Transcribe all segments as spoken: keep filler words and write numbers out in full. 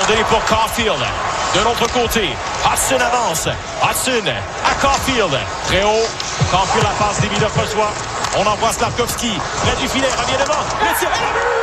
donné pour Caulfield. De l'autre côté, Hudson avance. Hudson à Caulfield. Très haut. Caulfield, la passe des Davidoff reçoit. On envoie Slavkovski. Près du filet, revient devant. Le tir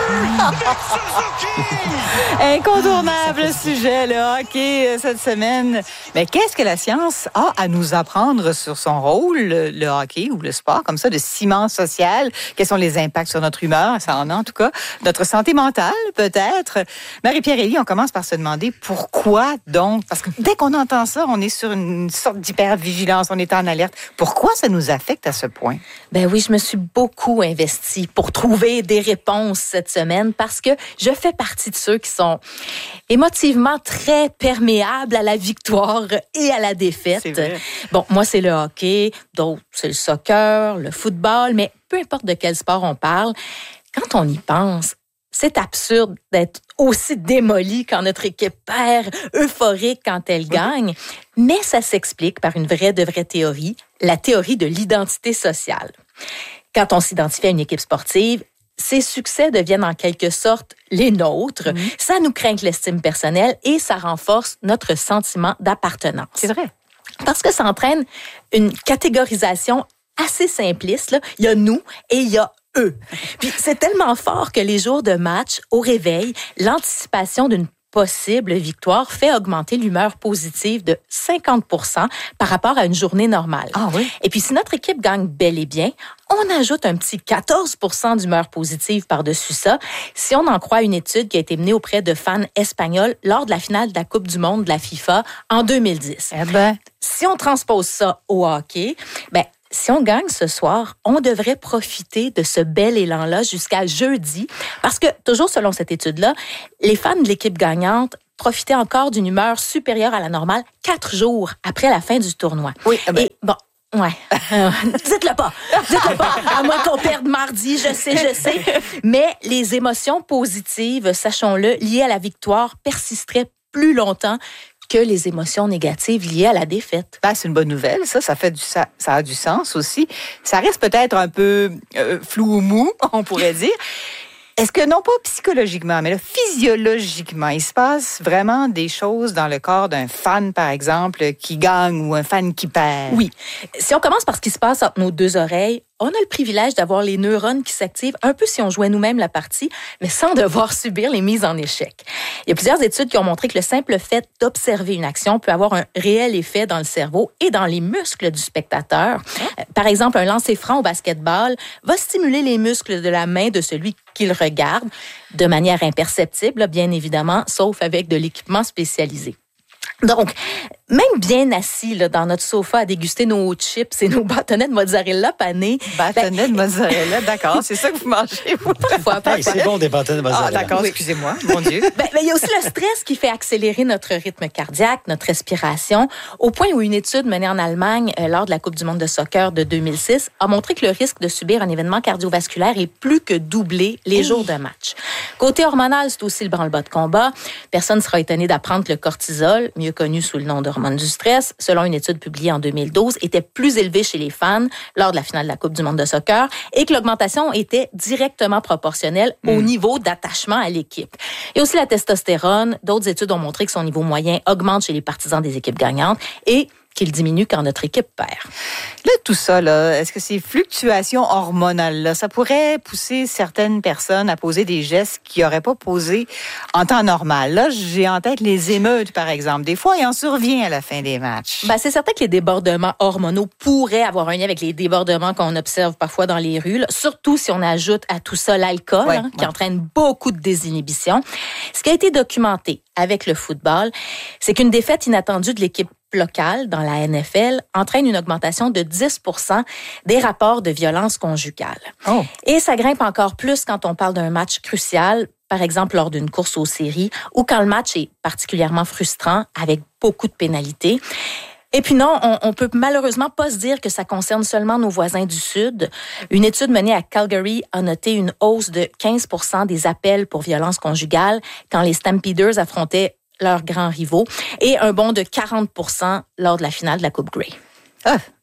Incontournable sujet, le hockey, cette semaine. Mais qu'est-ce que la science a à nous apprendre sur son rôle, le, le hockey ou le sport, comme ça, de ciment social? Quels sont les impacts sur notre humeur? Ça en a, en tout cas. Notre santé mentale, peut-être. Marie-Pierre Elie, on commence par se demander pourquoi donc? Parce que dès qu'on entend ça, on est sur une sorte d'hypervigilance, on est en alerte. Pourquoi ça nous affecte à ce point? Ben oui, je me suis beaucoup investie pour trouver des réponses cette semaine parce que je fais partie de ceux qui sont émotivement très perméables à la victoire et à la défaite. C'est vrai. Bon, moi, c'est le hockey, d'autres, c'est le soccer, le football, mais peu importe de quel sport on parle, quand on y pense, c'est absurde d'être aussi démoli quand notre équipe perd, euphorique quand elle gagne, mais ça s'explique par une vraie de vraie théorie, la théorie de l'identité sociale. Quand on s'identifie à une équipe sportive, ces succès deviennent en quelque sorte les nôtres. Mmh. Ça nous craint l'estime personnelle et ça renforce notre sentiment d'appartenance. C'est vrai. Parce que ça entraîne une catégorisation assez simpliste. Là. Il y a nous et il y a eux. Puis c'est tellement fort que les jours de match, au réveil, l'anticipation d'une possible victoire fait augmenter l'humeur positive de cinquante pour cent par rapport à une journée normale. Ah oui? Et puis si notre équipe gagne bel et bien, on ajoute un petit quatorze pour cent d'humeur positive par-dessus ça, si on en croit une étude qui a été menée auprès de fans espagnols lors de la finale de la Coupe du monde de la FIFA en deux mille dix. Eh ben. Si on transpose ça au hockey, ben si on gagne ce soir, on devrait profiter de ce bel élan-là jusqu'à jeudi. Parce que, toujours selon cette étude-là, les fans de l'équipe gagnante profitaient encore d'une humeur supérieure à la normale quatre jours après la fin du tournoi. Oui, ben... Et bon, ouais. Euh, dites-le pas. Dites-le pas. À moins qu'on perde mardi, je sais, je sais. Mais les émotions positives, sachons-le, liées à la victoire, persisteraient plus longtemps que les émotions négatives liées à la défaite. Ben, c'est une bonne nouvelle, ça, ça fait du ça, ça a du sens aussi. Ça reste peut-être un peu euh, flou ou mou, on pourrait dire. Est-ce que, non pas psychologiquement, mais là, physiologiquement, il se passe vraiment des choses dans le corps d'un fan, par exemple, qui gagne ou un fan qui perd? Oui. Si on commence par ce qui se passe entre nos deux oreilles, on a le privilège d'avoir les neurones qui s'activent un peu si on jouait nous-mêmes la partie, mais sans devoir subir les mises en échec. Il y a plusieurs études qui ont montré que le simple fait d'observer une action peut avoir un réel effet dans le cerveau et dans les muscles du spectateur. Par exemple, un lancer franc au basketball va stimuler les muscles de la main de celui qui le regarde de manière imperceptible, bien évidemment, sauf avec de l'équipement spécialisé. Donc, même bien assis là, dans notre sofa à déguster nos chips et nos bâtonnets de mozzarella panés. Bâtonnets ben, de mozzarella, d'accord. C'est ça que vous mangez, vous? Parfois, parfois. Hey, c'est bon, des bâtonnets de mozzarella. Ah, d'accord, oui. Excusez-moi, mon Dieu. Ben, ben, il y a aussi le stress qui fait accélérer notre rythme cardiaque, notre respiration, au point où une étude menée en Allemagne euh, lors de la Coupe du monde de soccer de deux mille six a montré que le risque de subir un événement cardiovasculaire est plus que doublé les hey. jours de match. Côté hormonal, c'est aussi le branle-bas de combat. Personne ne sera étonné d'apprendre que le cortisol, mieux connu sous le nom d'hormone du stress, selon une étude publiée en deux mille douze, était plus élevé chez les fans lors de la finale de la Coupe du monde de soccer et que l'augmentation était directement proportionnelle mmh. au niveau d'attachement à l'équipe. Et aussi la testostérone. D'autres études ont montré que son niveau moyen augmente chez les partisans des équipes gagnantes et qu'il diminue quand notre équipe perd. Là, tout ça, là, est-ce que ces fluctuations hormonales-là, ça pourrait pousser certaines personnes à poser des gestes qu'ils n'auraient pas posés en temps normal? Là, j'ai en tête les émeutes, par exemple. Des fois, il en survient à la fin des matchs. Ben, c'est certain que les débordements hormonaux pourraient avoir un lien avec les débordements qu'on observe parfois dans les rues, là, surtout si on ajoute à tout ça l'alcool, ouais, hein, qui ouais. entraîne beaucoup de désinhibition. Ce qui a été documenté avec le football, c'est qu'une défaite inattendue de l'équipe locale dans la N F L entraîne une augmentation de dix pour cent des rapports de violence conjugale. Oh. Et ça grimpe encore plus quand on parle d'un match crucial, par exemple lors d'une course aux séries, ou quand le match est particulièrement frustrant avec beaucoup de pénalités. Et puis non, on, on peut malheureusement pas se dire que ça concerne seulement nos voisins du Sud. Une étude menée à Calgary a noté une hausse de quinze pour cent des appels pour violence conjugale quand les Stampeders affrontaient leurs grands rivaux et un bond de quarante pour cent lors de la finale de la Coupe Grey. Ah,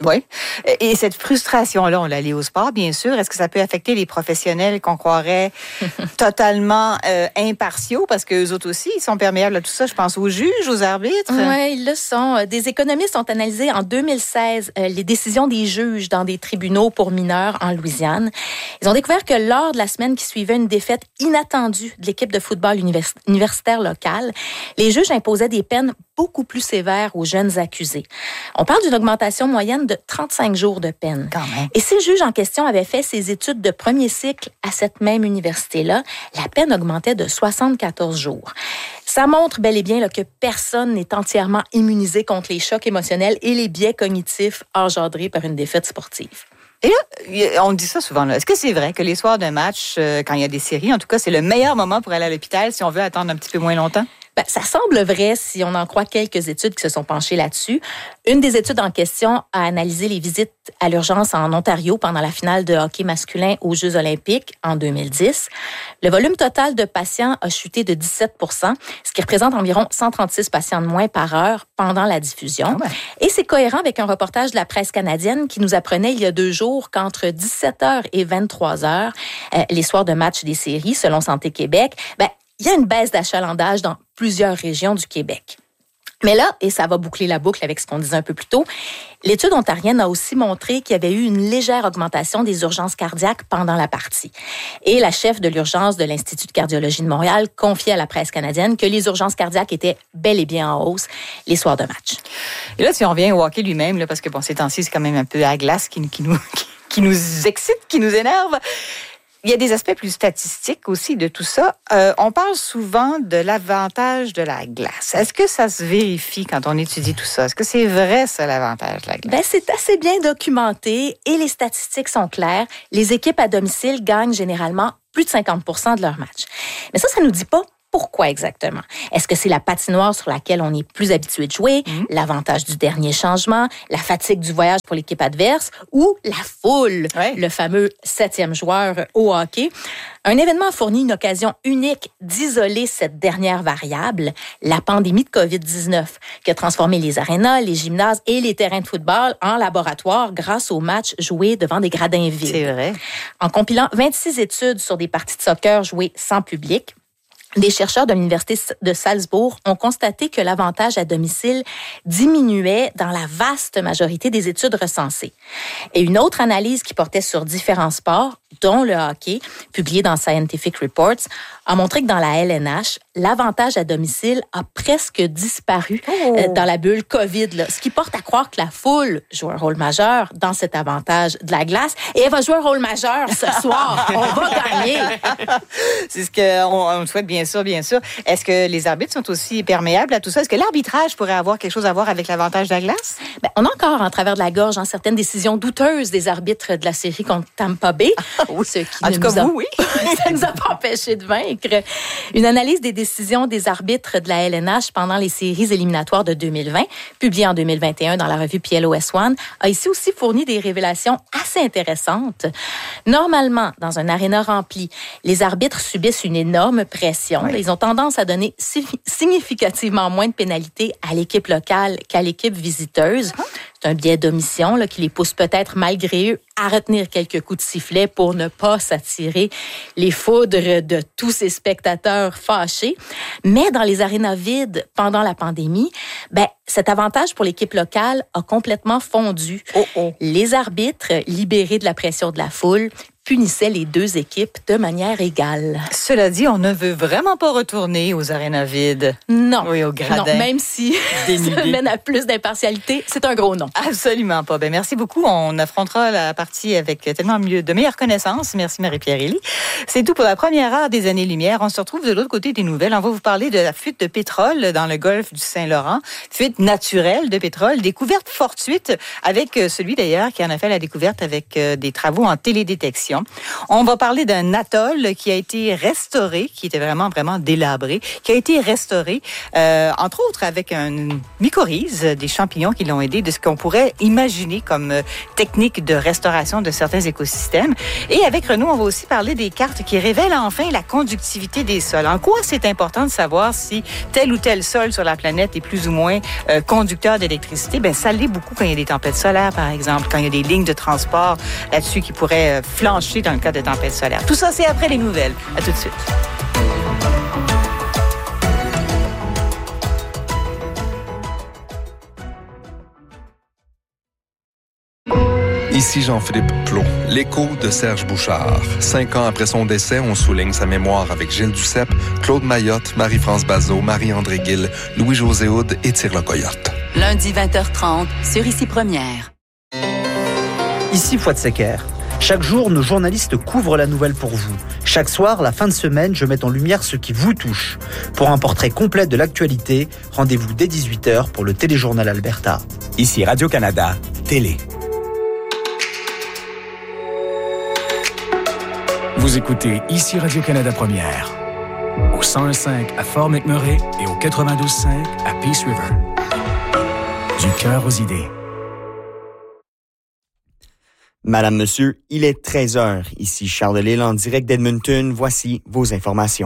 Oui. Et cette frustration-là, on l'a liée au sport, bien sûr. Est-ce que ça peut affecter les professionnels qu'on croirait totalement euh, impartiaux? Parce qu'eux autres aussi, ils sont perméables à tout ça. Je pense aux juges, aux arbitres. Oui, ils le sont. Des économistes ont analysé en deux mille seize euh, les décisions des juges dans des tribunaux pour mineurs en Louisiane. Ils ont découvert que lors de la semaine qui suivait une défaite inattendue de l'équipe de football univers- universitaire locale, les juges imposaient des peines beaucoup plus sévères aux jeunes accusés. On parle d'une augmentation moyenne de trente-cinq jours de peine. Quand même. Et si le juge en question avait fait ses études de premier cycle à cette même université-là, la peine augmentait de soixante-quatorze jours. Ça montre bel et bien là, que personne n'est entièrement immunisé contre les chocs émotionnels et les biais cognitifs engendrés par une défaite sportive. Et là, on dit ça souvent. Là. Est-ce que c'est vrai que les soirs d'un match, euh, quand il y a des séries, en tout cas, c'est le meilleur moment pour aller à l'hôpital si on veut attendre un petit peu moins longtemps? Ben, ça semble vrai si on en croit quelques études qui se sont penchées là-dessus. Une des études en question a analysé les visites à l'urgence en Ontario pendant la finale de hockey masculin aux Jeux olympiques en deux mille dix. Le volume total de patients a chuté de dix-sept pour cent, ce qui représente environ cent trente-six patients de moins par heure pendant la diffusion. Ah ouais. Et c'est cohérent avec un reportage de la presse canadienne qui nous apprenait il y a deux jours qu'entre dix-sept heures et vingt-trois heures, euh, les soirs de match des séries, selon Santé Québec, ben, il y a une baisse d'achalandage dans plusieurs régions du Québec. Mais là, et ça va boucler la boucle avec ce qu'on disait un peu plus tôt, l'étude ontarienne a aussi montré qu'il y avait eu une légère augmentation des urgences cardiaques pendant la partie. Et la chef de l'urgence de l'Institut de cardiologie de Montréal confiait à la presse canadienne que les urgences cardiaques étaient bel et bien en hausse les soirs de match. Et là, si on revient au hockey lui-même, là, parce que bon, ces temps-ci, c'est quand même un peu à glace qui, qui, nous, qui nous excite, qui nous énerve. Il y a des aspects plus statistiques aussi de tout ça. Euh, on parle souvent de l'avantage de la glace. Est-ce que ça se vérifie quand on étudie tout ça? Est-ce que c'est vrai, ça, l'avantage de la glace? Ben, c'est assez bien documenté et les statistiques sont claires. Les équipes à domicile gagnent généralement plus de cinquante pour cent de leurs matchs. Mais ça, ça nous dit pas pourquoi exactement. Est-ce que c'est la patinoire sur laquelle on est plus habitué de jouer, mmh. l'avantage du dernier changement, la fatigue du voyage pour l'équipe adverse ou la foule, ouais. le fameux septième joueur au hockey? Un événement a fourni une occasion unique d'isoler cette dernière variable, la pandémie de covid dix-neuf, qui a transformé les arénas, les gymnases et les terrains de football en laboratoire grâce aux matchs joués devant des gradins vides. C'est vrai. En compilant vingt-six études sur des parties de soccer jouées sans public, des chercheurs de l'Université de Salzbourg ont constaté que l'avantage à domicile diminuait dans la vaste majorité des études recensées. Et une autre analyse qui portait sur différents sports, dont le hockey, publiée dans Scientific Reports, a montré que dans la L N H, l'avantage à domicile a presque disparu oh. euh, dans la bulle COVID, là, ce qui porte à croire que la foule joue un rôle majeur dans cet avantage de la glace. Et elle va jouer un rôle majeur ce soir. On va gagner. C'est ce qu'on on souhaite, bien sûr, bien sûr. Est-ce que les arbitres sont aussi perméables à tout ça? Est-ce que l'arbitrage pourrait avoir quelque chose à voir avec l'avantage de la glace? Ben, on a encore en travers de la gorge hein, certaines décisions douteuses des arbitres de la série contre Tampa Bay. Ah, oui. Ce qui en tout cas, a... vous, oui. Ça nous a pas empêché de vaincre. Une analyse des décisions des arbitres de la L N H pendant les séries éliminatoires de deux mille vingt, publiée en deux mille vingt et un dans la revue P L O S un, a ici aussi fourni des révélations assez intéressantes. Normalement, dans un aréna rempli, les arbitres subissent une énorme pression. Oui. Ils ont tendance à donner significativement moins de pénalités à l'équipe locale qu'à l'équipe visiteuse. Uh-huh. C'est un biais d'omission là, qui les pousse peut-être, malgré eux, à retenir quelques coups de sifflet pour ne pas s'attirer les foudres de tous ces spectateurs fâchés. Mais dans les arénas vides, pendant la pandémie, ben, cet avantage pour l'équipe locale a complètement fondu. Oh oh. Les arbitres, libérés de la pression de la foule, punissaient les deux équipes de manière égale. Cela dit, on ne veut vraiment pas retourner aux arénas vides. Non. Oui, aux gradins. Non, même si ça mène à plus d'impartialité, c'est un gros non. Absolument pas. Ben, merci beaucoup. On affrontera la partie avec tellement mieux, de meilleures connaissances. Merci Marie-Pierre Elie. C'est tout pour la première heure des Années-Lumière. On se retrouve de l'autre côté des nouvelles. On va vous parler de la fuite de pétrole dans le golfe du Saint-Laurent. Fuite naturelle de pétrole. Découverte fortuite avec celui d'ailleurs qui en a fait la découverte avec des travaux en télédétection. On va parler d'un atoll qui a été restauré, qui était vraiment, vraiment délabré, qui a été restauré, euh, entre autres avec une mycorhize, des champignons qui l'ont aidé, de ce qu'on pourrait imaginer comme technique de restauration de certains écosystèmes. Et avec Renaud, on va aussi parler des cartes qui révèlent enfin la conductivité des sols. En quoi c'est important de savoir si tel ou tel sol sur la planète est plus ou moins euh, conducteur d'électricité, ben ça l'est beaucoup quand il y a des tempêtes solaires, par exemple, quand il y a des lignes de transport là-dessus qui pourraient euh, flancher dans le cas de tempêtes solaires. Tout ça, c'est après les nouvelles. À tout de suite. Ici Jean-Philippe Plot, l'écho de Serge Bouchard. Cinq ans après son décès, on souligne sa mémoire avec Gilles Duceppe, Claude Mayotte, Marie-France Bazot, Marie-André Gill, Louis-José Houd et Tire le Coyote. Lundi vingt heures trente sur Ici Première. Ici Fouad Secker. Chaque jour, nos journalistes couvrent la nouvelle pour vous. Chaque soir, la fin de semaine, je mets en lumière ce qui vous touche. Pour un portrait complet de l'actualité, rendez-vous dès dix-huit heures pour le Téléjournal Alberta. Ici Radio-Canada, Télé. Vous écoutez Ici Radio-Canada Première, au cent un virgule cinq à Fort McMurray et au quatre-vingt-douze virgule cinq à Peace River. Du cœur aux idées. Madame, Monsieur, il est treize heures. Ici Charles Delisle en direct d'Edmonton. Voici vos informations.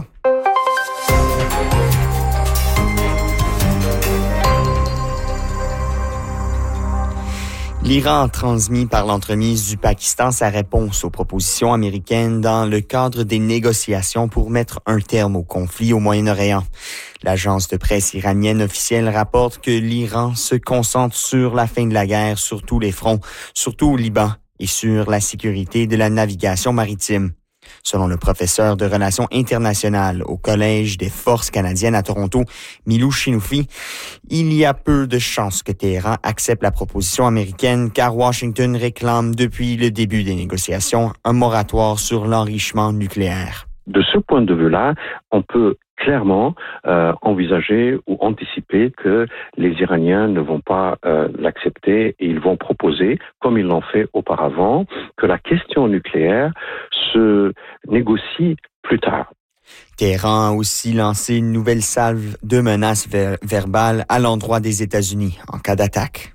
L'Iran a transmis par l'entremise du Pakistan sa réponse aux propositions américaines dans le cadre des négociations pour mettre un terme au conflit au Moyen-Orient. L'agence de presse iranienne officielle rapporte que l'Iran se concentre sur la fin de la guerre sur tous les fronts, surtout au Liban, et sur la sécurité de la navigation maritime. Selon le professeur de relations internationales au Collège des forces canadiennes à Toronto, Milou Chinoufi, il y a peu de chances que Téhéran accepte la proposition américaine car Washington réclame depuis le début des négociations un moratoire sur l'enrichissement nucléaire. De ce point de vue-là, on peut clairement euh, envisager ou anticiper que les Iraniens ne vont pas euh, l'accepter et ils vont proposer, comme ils l'ont fait auparavant, que la question nucléaire se négocie plus tard. Téhéran a aussi lancé une nouvelle salve de menaces ver- verbales à l'endroit des États-Unis en cas d'attaque.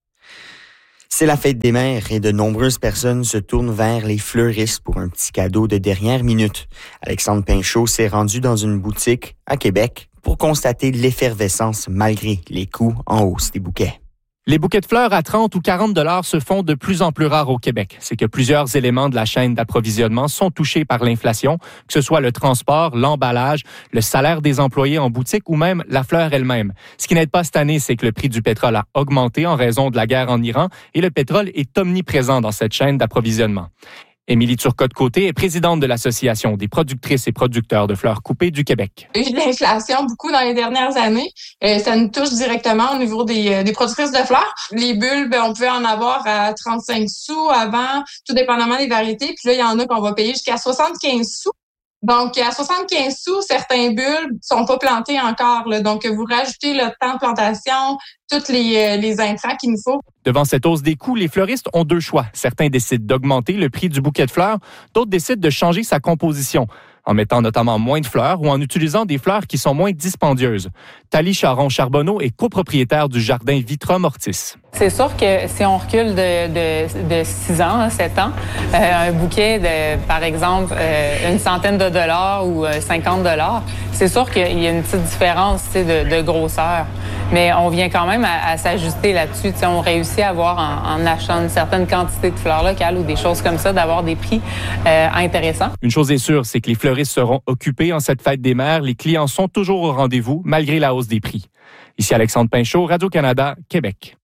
C'est la fête des mères et de nombreuses personnes se tournent vers les fleuristes pour un petit cadeau de dernière minute. Alexandre Pinchot s'est rendu dans une boutique à Québec pour constater l'effervescence malgré les coûts en hausse des bouquets. Les bouquets de fleurs à trente ou quarante dollars se font de plus en plus rares au Québec. C'est que plusieurs éléments de la chaîne d'approvisionnement sont touchés par l'inflation, que ce soit le transport, l'emballage, le salaire des employés en boutique ou même la fleur elle-même. Ce qui n'aide pas cette année, c'est que le prix du pétrole a augmenté en raison de la guerre en Iran et le pétrole est omniprésent dans cette chaîne d'approvisionnement. Émilie Turcotte-Côté est présidente de l'Association des productrices et producteurs de fleurs coupées du Québec. Il y a eu de l'inflation beaucoup dans les dernières années. Euh, ça nous touche directement au niveau des, euh, des productrices de fleurs. Les bulbes, on pouvait en avoir à trente-cinq sous avant, tout dépendamment des variétés. Puis là, il y en a qu'on va payer jusqu'à soixante-quinze sous. Donc, à soixante-quinze sous, certains bulbes sont pas plantés encore. Là. Donc, vous rajoutez le temps de plantation, tous les, les intrants qu'il nous faut. Devant cette hausse des coûts, les fleuristes ont deux choix. Certains décident d'augmenter le prix du bouquet de fleurs, d'autres décident de changer sa composition, en mettant notamment moins de fleurs ou en utilisant des fleurs qui sont moins dispendieuses. Thalie Charon-Charbonneau est copropriétaire du jardin Vitra Mortis. C'est sûr que si on recule de, de, de six ans, sept ans, euh, un bouquet de, par exemple, euh, une centaine de dollars ou euh, cinquante dollars, c'est sûr qu'il y a une petite différence de, de grosseur. Mais on vient quand même à, à s'ajuster là-dessus. T'sais, on réussit à avoir, en, en achetant une certaine quantité de fleurs locales ou des choses comme ça, d'avoir des prix euh, intéressants. Une chose est sûre, c'est que les fleuristes seront occupés en cette fête des mères. Les clients sont toujours au rendez-vous, malgré la hausse des prix. Ici Alexandre Pinchot, Radio-Canada, Québec.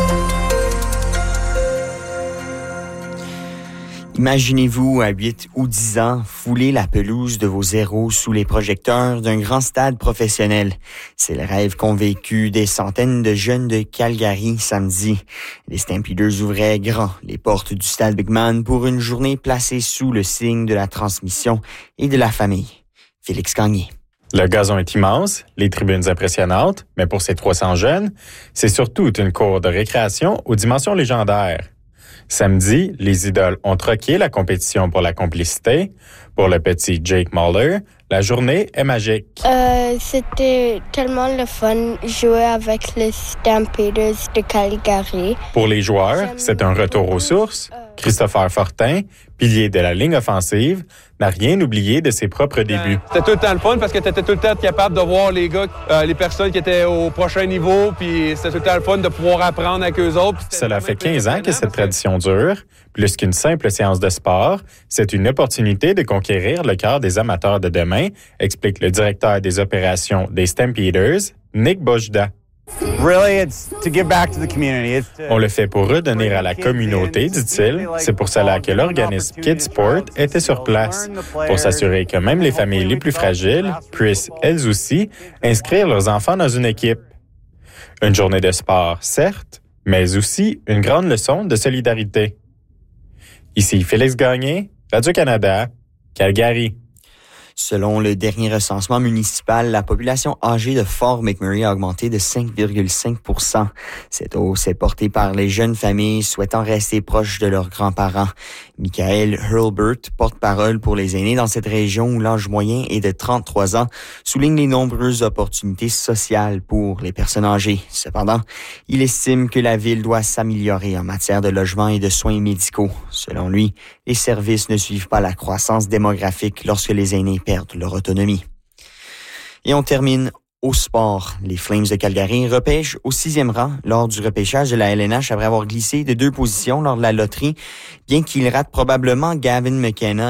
Imaginez-vous, à huit ou dix ans, fouler la pelouse de vos héros sous les projecteurs d'un grand stade professionnel. C'est le rêve qu'ont vécu des centaines de jeunes de Calgary samedi. Les Stampeders ouvraient grand les portes du stade Bigman pour une journée placée sous le signe de la transmission et de la famille. Félix Gagné. Le gazon est immense, les tribunes impressionnantes, mais pour ces trois cents jeunes, c'est surtout une cour de récréation aux dimensions légendaires. Samedi, les idoles ont troqué la compétition pour la complicité. Pour le petit Jake Muller, la journée est magique. Euh, c'était tellement le fun jouer avec les Stampeders de Calgary. Pour les joueurs, c'est un retour aux sources. Christopher Fortin, pilier de la ligne offensive, n'a rien oublié de ses propres débuts. C'était tout le temps le fun parce que tu étais tout le temps capable de voir les gars, euh, les personnes qui étaient au prochain niveau, puis c'était tout le temps le fun de pouvoir apprendre avec eux autres. Cela fait quinze ans que cette tradition dure. Plus qu'une simple séance de sport, c'est une opportunité de conquérir le cœur des amateurs de demain, explique le directeur des opérations des Stampeders, Nick Bojda. On le fait pour redonner à la communauté, dit-il. C'est pour cela que l'organisme Kidsport était sur place, pour s'assurer que même les familles les plus fragiles puissent, elles aussi, inscrire leurs enfants dans une équipe. Une journée de sport, certes, mais aussi une grande leçon de solidarité. Ici Félix Gagné, Radio-Canada, Calgary. Selon le dernier recensement municipal, la population âgée de Fort McMurray a augmenté de cinq virgule cinq pour cent. Cette hausse est portée par les jeunes familles souhaitant rester proches de leurs grands-parents. Michael Hurlbert, porte-parole pour les aînés dans cette région où l'âge moyen est de trente-trois ans, souligne les nombreuses opportunités sociales pour les personnes âgées. Cependant, il estime que la ville doit s'améliorer en matière de logement et de soins médicaux. Selon lui, les services ne suivent pas la croissance démographique lorsque les aînés perdent leur autonomie. Et on termine au sport. Les Flames de Calgary repêchent au sixième rang lors du repêchage de la L N H après avoir glissé de deux positions lors de la loterie, bien qu'ils ratent probablement Gavin McKenna